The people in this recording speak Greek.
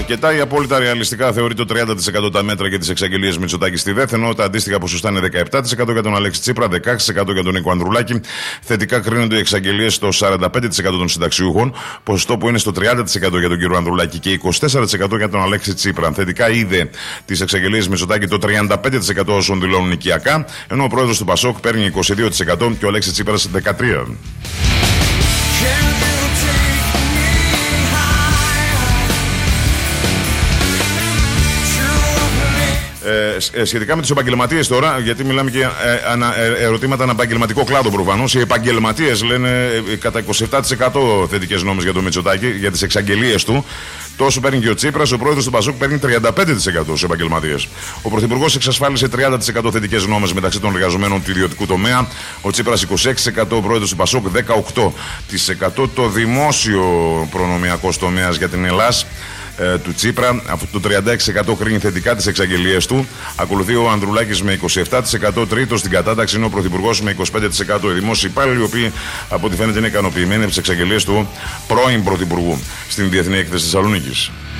αρκετά ή απόλυτα ρεαλιστικά θεωρεί το 30% τα μέτρα για τις εξαγγελίες Μητσοτάκη στη ΔΕΘ, ενώ τα αντίστοιχα ποσοστά είναι 17% για τον Αλέξη Τσίπρα, 16% για τον Νίκο Ανδρουλάκη. Θετικά κρίνονται οι εξαγγελίες στο 45% των συνταξιούχων, ποσοστό που είναι στο 30% για τον κύριο Ανδρουλάκη και 24% για τον Αλέξη Τσίπρα. Θετικά είδε τις εξαγγελίες Μητσοτάκη το 35% όσων δηλώνουν οικιακά, ενώ ο πρόεδρος του Πασόκ παίρνει 22% και ο Αλέξη Τσίπρας 13%. Σχετικά με τους επαγγελματίες τώρα, γιατί μιλάμε και ερωτήματα αναπαγγελματικό κλάδο προφανώς. Οι επαγγελματίες λένε κατά 27% θετικές νόμες για το Μητσοτάκη, για τις εξαγγελίες του. Τόσο παίρνει και ο Τσίπρας, ο πρόεδρος του Πασόκ παίρνει 35% στους επαγγελματίες. Ο πρωθυπουργός εξασφάλισε 30% θετικές νόμες μεταξύ των εργαζομένων του ιδιωτικού τομέα. Ο Τσίπρας 26%, ο πρόεδρος του Πασόκ 18%. Το δημόσιο προνομιακός τομέας για την Ελλάδα του Τσίπρα, αυτό το 36% κρίνει θετικά τις εξαγγελίες του. Ακολουθεί ο Ανδρουλάκης με 27%, τρίτος στην κατάταξη είναι ο Πρωθυπουργός με 25%. Οι δημόσιοι υπάλληλοι, οι οποίοι από ό,τι φαίνεται είναι ικανοποιημένοι από τις εξαγγελίες του πρώην Πρωθυπουργού στην Διεθνή Έκθεση Θεσσαλονίκης.